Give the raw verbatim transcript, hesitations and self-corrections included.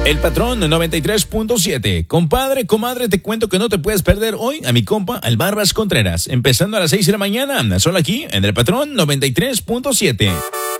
El Patrón noventa y tres punto siete. Compadre, comadre, te cuento que no te puedes perder hoy a mi compa, al Barbas Contreras. Empezando a las seis de la mañana, solo aquí en El Patrón noventa y tres punto siete.